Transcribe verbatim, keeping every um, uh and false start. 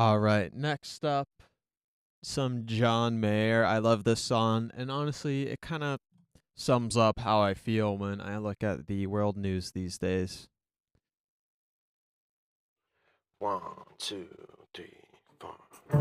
All right, next up, some John Mayer. I love this song, and honestly, it kind of sums up how I feel when I look at the world news these days. One, two, three, four.